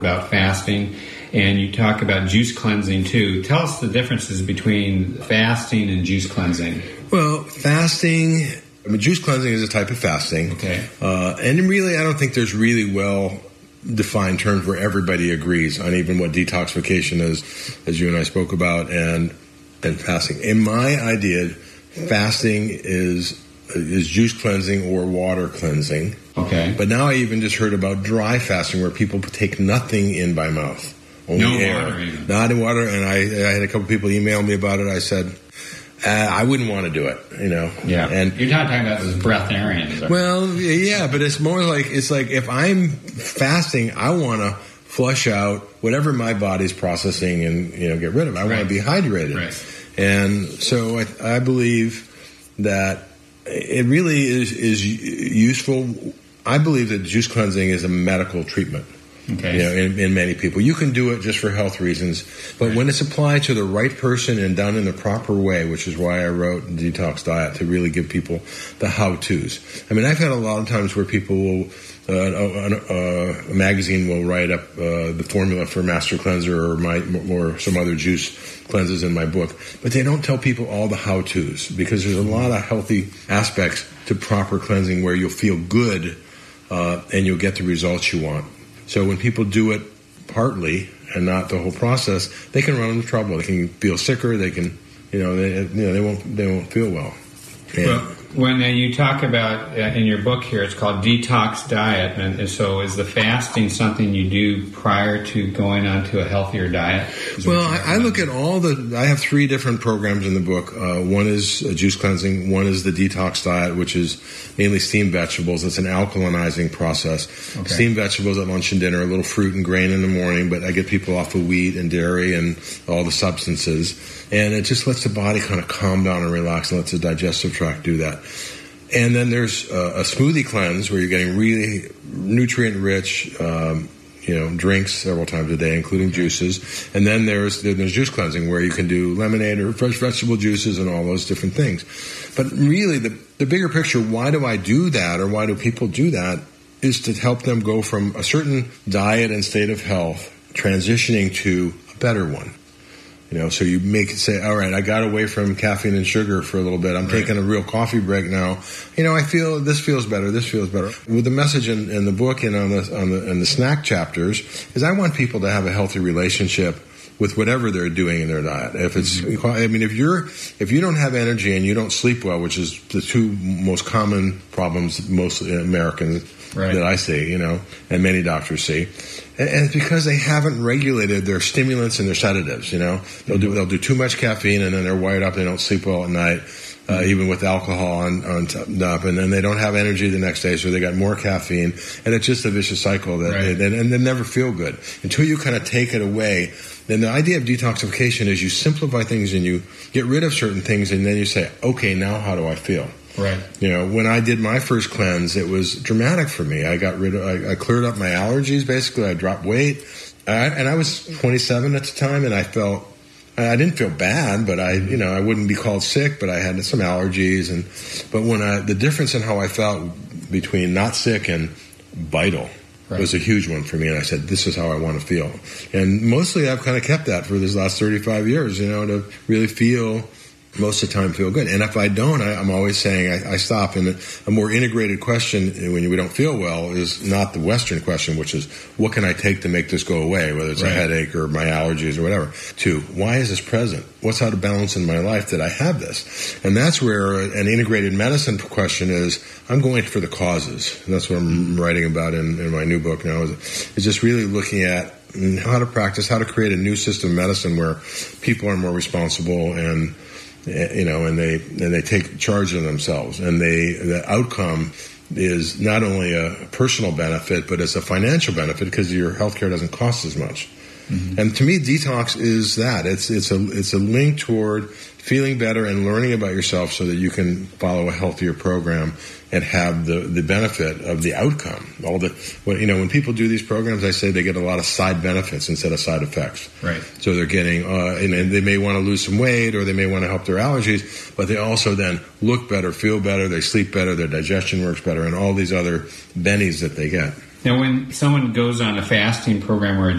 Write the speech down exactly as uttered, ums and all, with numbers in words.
about fasting, and you talk about juice cleansing too. Tell us the differences between fasting and juice cleansing. Well, fasting, I mean, juice cleansing is a type of fasting. Okay. Uh, and really, I don't think there's really well defined terms where everybody agrees on even what detoxification is, as you and I spoke about, and and fasting. In my idea, fasting is is juice cleansing or water cleansing. Okay. But now I even just heard about dry fasting, where people take nothing in by mouth, only no air, water even. not in water. And I, I had a couple people email me about it. I said, uh, I wouldn't want to do it, you know. Yeah. And you're not talking about those breatharians. Well, yeah, but it's more like it's like if I'm fasting, I want to flush out whatever my body's processing and you know get rid of. I right. want to be hydrated, right. and so I, I believe that it really is is useful. I believe that juice cleansing is a medical treatment. Okay. You know, in, in many people, you can do it just for health reasons, but right. when it's applied to the right person and done in the proper way, which is why I wrote Detox Diet, to really give people the how-tos. I mean, I've had a lot of times where people will, uh, a, a, a magazine will write up uh, the formula for Master Cleanser or my or some other juice cleanses in my book, but they don't tell people all the how-tos, because there's a lot of healthy aspects to proper cleansing where you'll feel good uh, and you'll get the results you want. So when people do it partly and not the whole process, they can run into trouble. They can feel sicker. They can, you know, they, you know, they won't, they won't feel well. And well, when uh, you talk about uh, in your book here, it's called Detox Diet, and so is the fasting something you do prior to going on to a healthier diet? Well, I, I look at all the. I have three different programs in the book. Uh, one is uh, juice cleansing. One is the detox diet, which is mainly steamed vegetables. It's an alkalinizing process. Okay. Steamed vegetables at lunch and dinner, a little fruit and grain in the morning, but I get people off of wheat and dairy and all the substances. And it just lets the body kind of calm down and relax and lets the digestive tract do that. And then there's uh, a smoothie cleanse where you're getting really nutrient-rich, um, you know, drinks several times a day, including juices. And then there's there's juice cleansing where you can do lemonade or fresh vegetable juices and all those different things. But really, the the bigger picture, why do I do that, or why do people do that, is to help them go from a certain diet and state of health transitioning to a better one. You know, so you make it say, all right, I got away from caffeine and sugar for a little bit. I'm right. taking a real coffee break now. You know, I feel this feels better. This feels better. With the message in, in the book and on the on the in the snack chapters is I want people to have a healthy relationship with whatever they're doing in their diet. If it's, mm-hmm. I mean, if you're if you don't have energy and you don't sleep well, which is the two most common problems most Americans right. that I see, you know, and many doctors see. And it's because they haven't regulated their stimulants and their sedatives, you know. They'll do they'll do too much caffeine and then they're wired up. They don't sleep well at night, uh, mm-hmm. even with alcohol on, on top. And then they don't have energy the next day, so they got more caffeine. And it's just a vicious cycle. That right. they, and they never feel good. Until you kind of take it away, then the idea of detoxification is you simplify things and you get rid of certain things, and then you say, okay, now how do I feel? Right. You know, when I did my first cleanse, it was dramatic for me. I got rid of, I, I cleared up my allergies, basically. I dropped weight. I, and I was twenty-seven at the time, and I felt, I didn't feel bad, but I, you know, I wouldn't be called sick, but I had some allergies. And, but when I, the difference in how I felt between not sick and vital right. was a huge one for me. And I said, this is how I want to feel. And mostly I've kind of kept that for this last thirty-five years, you know, to really feel, most of the time feel good. And if I don't, I, I'm always saying I, I stop. And a more integrated question when we don't feel well is not the Western question, which is, what can I take to make this go away, whether it's right. a headache or my allergies or whatever, to why is this present? What's out of balance in my life that I have this? And that's where an integrated medicine question is, I'm going for the causes. And that's what I'm writing about in, in my new book now, is, is just really looking at how to practice, how to create a new system of medicine where people are more responsible and you know, and they and they take charge of themselves, and they the outcome is not only a personal benefit, but it's a financial benefit because your healthcare doesn't cost as much. Mm-hmm. And to me, detox is that it's it's a it's a link toward feeling better and learning about yourself so that you can follow a healthier program and have the, the benefit of the outcome. All the, well, you know, when people do these programs, I say they get a lot of side benefits instead of side effects. Right. So they're getting, uh, and, and they may want to lose some weight or they may want to help their allergies, but they also then look better, feel better, they sleep better, their digestion works better, and all these other bennies that they get. Now, when someone goes on a fasting program or a